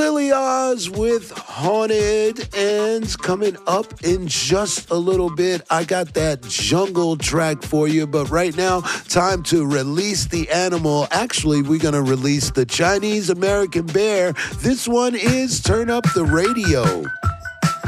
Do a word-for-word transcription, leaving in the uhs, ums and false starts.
Lily Oz with Haunted Ends coming up in just a little bit. I got that jungle track for you, but right now, time to release the animal. Actually, we're going to release the Chinese American bear. This one is Turn Up the Radio.